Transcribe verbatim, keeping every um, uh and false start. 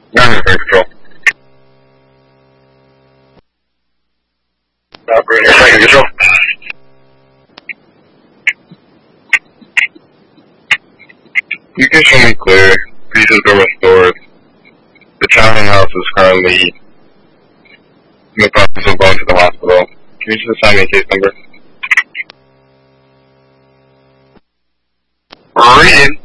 Nine is in control. Operator, second control. You can show me clear. Pieces been restored. The challenge house is currently in the process of going to the hospital. Can you just assign me a case number? Read.